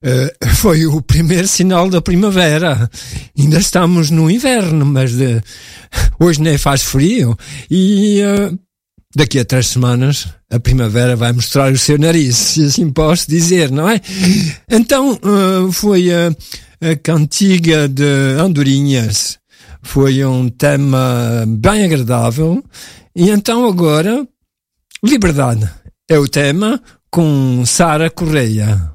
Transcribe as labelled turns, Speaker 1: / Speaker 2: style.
Speaker 1: foi o primeiro sinal da primavera. Ainda estamos no inverno, mas hoje nem faz frio e daqui a 3 semanas a primavera vai mostrar o seu nariz, se assim posso dizer, não é? Então foi a cantiga de Andorinhas, foi um tema bem agradável. E então agora, Liberdade é o tema com Sara Correia.